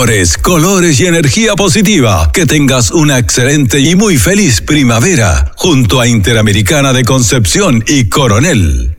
sabores, colores y energía positiva. Que tengas una excelente y muy feliz primavera junto a Interamericana de Concepción y Coronel.